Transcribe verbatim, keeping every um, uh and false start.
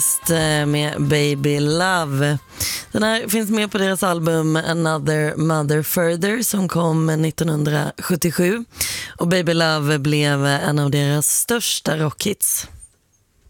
med Baby Love. Den här finns med på deras album Another Mother Further som kom nittonhundrasjuttiosju och Baby Love blev en av deras största rockhits.